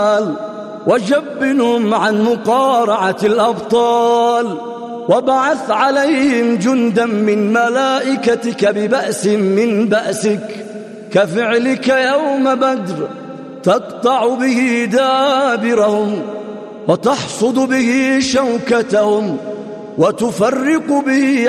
وجبنهم عن مقارعة الأبطال، وابعث عليهم جندا من ملائكتك ببأس من بأسك كفعلك يوم بدر، تقطع به دابرهم وتحصد به شوكتهم وتفرق به